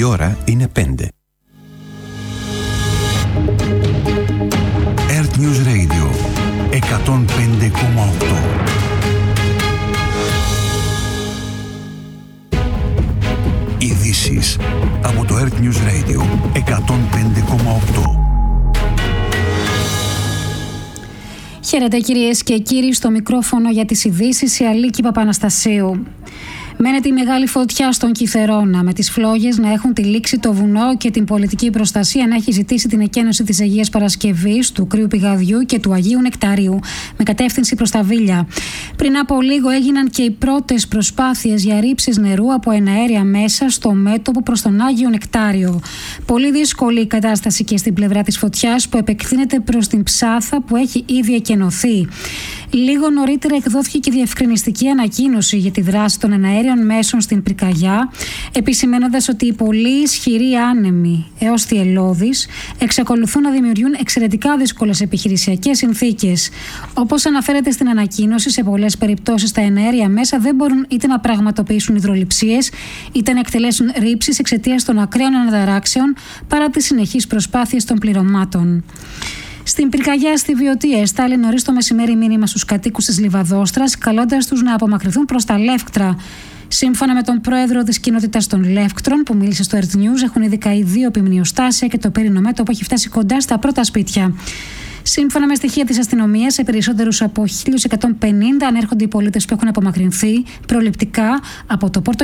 Η ώρα είναι 5. Earth News Radio 105,8. Ειδήσεις από το Earth News Radio 105,8. Χαίρετε κυρίες και κύριοι, στο μικρόφωνο για τις ειδήσεις η Αλίκη Παπαναστασίου. Μένεται η μεγάλη φωτιά στον Κιθερώνα, με τις φλόγες να έχουν τυλίξει το βουνό και την πολιτική προστασία να έχει ζητήσει την εκένωση της Αγίας Παρασκευής, του Κρύου Πηγαδιού και του Αγίου Νεκταρίου, με κατεύθυνση προς τα Βίλια. Πριν από λίγο έγιναν και οι πρώτες προσπάθειες για ρήψεις νερού από εναέρια μέσα στο μέτωπο προς τον Άγιο Νεκτάριο. Πολύ δύσκολη η κατάσταση και στην πλευρά της φωτιάς που επεκτείνεται προς την Ψάθα που έχει ήδη εκενωθεί. Λίγο νωρίτερα εκδόθηκε και διευκρινιστική ανακοίνωση για τη δράση των εναέριων μέσων στην Πυρκαγιά, επισημαίνοντας ότι οι πολύ ισχυροί άνεμοι έως τη Ελλώδης εξακολουθούν να δημιουργούν εξαιρετικά δύσκολες επιχειρησιακές συνθήκες. Όπως αναφέρεται στην ανακοίνωση, σε πολλές περιπτώσεις τα εναέρια μέσα δεν μπορούν είτε να πραγματοποιήσουν υδρολειψίες είτε να εκτελέσουν ρήψεις εξαιτίας των ακραίων αναταράξεων παρά τις συνεχείς προσπάθειες των πληρωμάτων. Στην Πυρκαγιά στη Βιωτία εστάλει νωρίς το μεσημέρι μήνυμα στους κατοίκους της Λιβαδόστρας, καλώντας τους να απομακρυνθούν προς τα Λεύκτρα. Σύμφωνα με τον πρόεδρο της κοινότητας των Λεύκτρων, που μίλησε στο Earth News, έχουν ήδη καεί 2 επιμνιοστάσια και το πύρινο μέτωπο έχει φτάσει κοντά στα πρώτα σπίτια. Σύμφωνα με στοιχεία της αστυνομίας, σε περισσότερους από 1.150 ανέρχονται οι πολίτες που έχουν απομακρυνθεί προληπτικά από το Πόρτο